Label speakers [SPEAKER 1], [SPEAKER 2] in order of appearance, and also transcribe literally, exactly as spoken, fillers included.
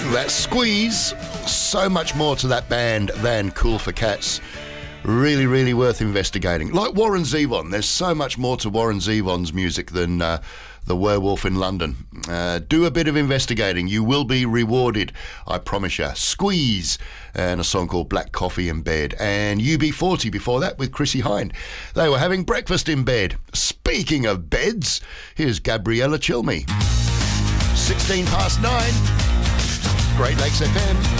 [SPEAKER 1] That Squeeze. So much more to that band than Cool for Cats. Really, really worth investigating. Like Warren Zevon. There's so much more to Warren Zevon's music than uh, The Werewolf in London. Uh, do a bit of investigating. You will be rewarded, I promise you. Squeeze, and a song called Black Coffee in Bed. And U B forty before that with Chrissy Hind. They were having breakfast in bed. Speaking of beds, here's Gabriella Chilme. sixteen past nine. Great Lakes F M.